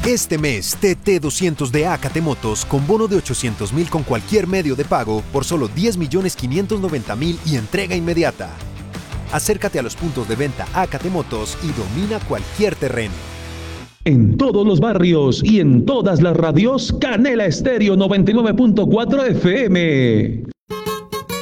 Este mes, TT200 de Acate Motos con bono de 800.000 con cualquier medio de pago por solo 10.590.000 y entrega inmediata. Acércate a los puntos de venta Acate Motos y domina cualquier terreno. En todos los barrios y en todas las radios, Canela Estéreo 99.4 FM.